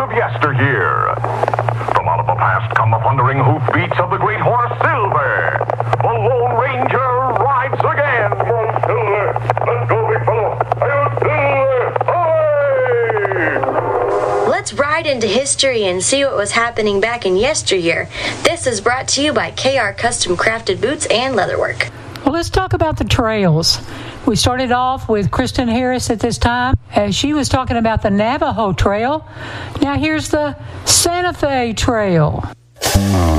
of yesteryear. From out of the past come the thundering hoofbeats of the great horse Silver. The Lone Ranger rides again. Come on, Silver. Let's go, big fellow. Silver. Away! Let's ride into history and see what was happening back in yesteryear. This is brought to you by KR Custom Crafted Boots and Leatherwork. Well, let's talk about the trails. We started off with Kristen Harris at this time, as she was talking about the Navajo Trail. Now here's the Santa Fe Trail.